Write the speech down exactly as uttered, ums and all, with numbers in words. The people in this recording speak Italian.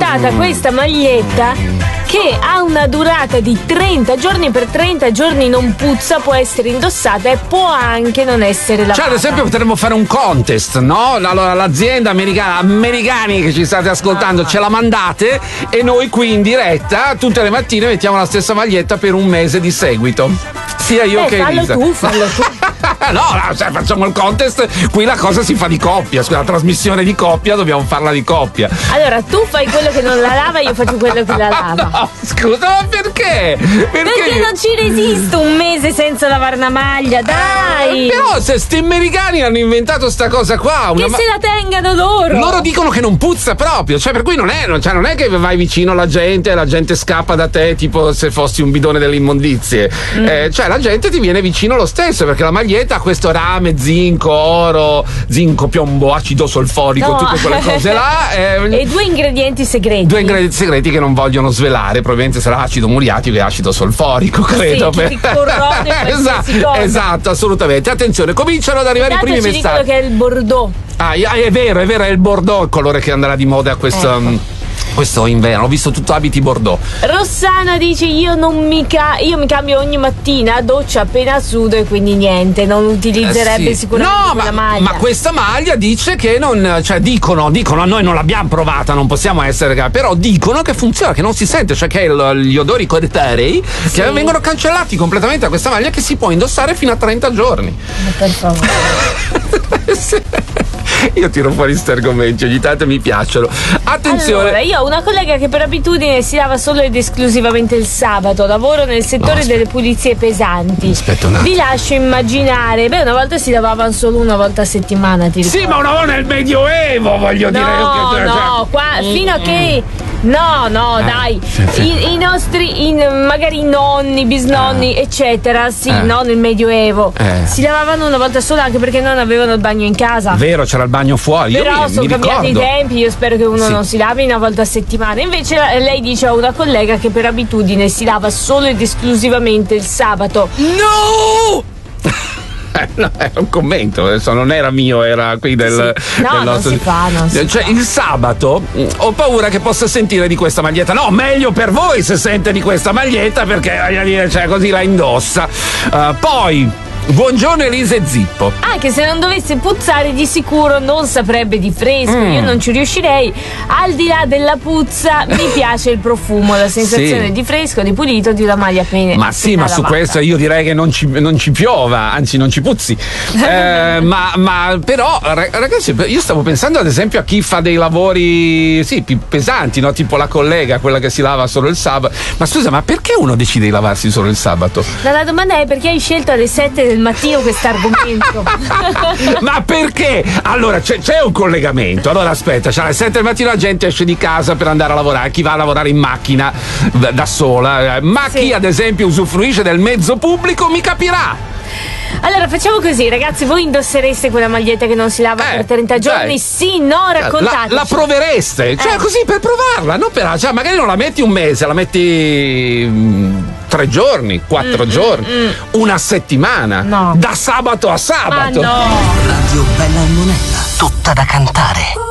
inventata questa maglietta che ha una durata di trenta giorni, per trenta giorni non puzza, può essere indossata e può anche non essere lavata. Cioè, ad esempio, potremmo fare un contest, no? Allora, l'azienda americana, americani che ci state ascoltando, ah. ce la mandate e noi qui in diretta tutte le mattine mettiamo la stessa maglietta per un mese di seguito. Sia io eh, che fallo Elisa. tu, fallo tu. No, no, cioè, facciamo il contest, qui la cosa si fa di coppia, scusa, la trasmissione di coppia dobbiamo farla di coppia. Allora, tu fai quello che non la lava, io faccio quello che la lava. No, scusa, ma perché? Perché, perché io... non ci resisto un mese senza lavare una maglia, dai! Eh, però se sti americani hanno inventato sta cosa qua, una che ma... se la tengano loro! Loro dicono che non puzza proprio, cioè per cui non è, cioè non è che vai vicino alla gente e la gente scappa da te tipo se fossi un bidone delle immondizie. Mm. Eh, cioè la gente ti viene vicino lo stesso perché la maglietta ha questo rame, zinco, oro, zinco, piombo, acido solforico, no. tutte quelle cose là. Eh, e due ingredienti segreti. Due ingredienti segreti che non vogliono svelare, probabilmente sarà acido muriatico e acido solforico, credo. Sì, per... che ti corrode esatto, esatto, assolutamente. Attenzione, cominciano ad arrivare Intanto i primi ci messaggi. Dicono che è il Bordeaux. Ah, è vero, è vero, è il Bordeaux il colore che andrà di moda a questo, ecco. questo inverno. Ho visto tutto abiti Bordeaux. Rossana dice io non mi ca- io mi cambio ogni mattina, doccia appena sudo e quindi niente, non utilizzerebbe eh sì. sicuramente no, quella ma, maglia. ma questa maglia dice che non, cioè dicono, dicono, noi non l'abbiamo provata, non possiamo essere, però dicono che funziona, che non si sente, cioè che il, gli odori corporei sì. che vengono cancellati completamente da questa maglia che si può indossare fino a trenta giorni. Ma per favore. Io tiro fuori questi argomenti, ogni tanto mi piacciono. Attenzione. Allora, io ho una collega che per abitudine si lava solo ed esclusivamente il sabato. Lavoro nel settore no, delle pulizie pesanti. Aspetta un attimo. Vi lascio immaginare. Beh, una volta si lavavano solo una volta a settimana, ti ricordo. Sì, ma una volta nel Medioevo, voglio no, dire. No, cioè... no, qua fino a che. No, no, eh, dai. Sì, sì. I, I nostri, i, magari i nonni, bisnonni, eh. eccetera, sì, eh. no, nel Medioevo. Eh. Si lavavano una volta sola anche perché non avevano il bagno in casa. Vero, c'era il bagno fuori. Però io mi, sono mi cambiati ricordo. i tempi, io spero che uno sì. non si lavi una volta a settimana. Invece lei dice a una collega che per abitudine si lava solo ed esclusivamente il sabato. No! No, era un commento, adesso non era mio, era qui del. Sì. No, del non nostro... si fa, non si cioè, fa. Il sabato ho paura che possa sentire di questa maglietta. No, meglio per voi se sente di questa maglietta perché cioè, così la indossa. Uh, poi. Buongiorno Elisa e Zippo. Anche se non dovesse puzzare di sicuro non saprebbe di fresco, mm. io non ci riuscirei. Al di là della puzza mi piace il profumo, la sensazione sì. di fresco, di pulito di una maglia appena. Ma sì, ma su questo io direi che non ci, non ci piova, anzi non ci puzzi. eh, ma, ma però ragazzi, io stavo pensando ad esempio a chi fa dei lavori sì, più pesanti, no? Tipo la collega, quella che si lava solo il sabato. Ma scusa, ma perché uno decide di lavarsi solo il sabato? La, la domanda è perché hai scelto alle sette del mattino quest'argomento. Ma perché? Allora c'è, c'è un collegamento. Allora aspetta, cioè alle sette del mattino la gente esce di casa per andare a lavorare, chi va a lavorare in macchina da, da sola, ma sì. chi ad esempio usufruisce del mezzo pubblico mi capirà. Allora facciamo così, ragazzi, voi indossereste quella maglietta che non si lava eh, per trenta giorni? Dai. Sì, no, raccontateci. La, la provereste? Cioè eh. così per provarla, non per, cioè magari non la metti un mese, la metti mh, tre giorni, quattro mm, giorni, mm, mm. una settimana, no. da sabato a sabato. Ma no. Radio Bella e Monella, tutta da cantare.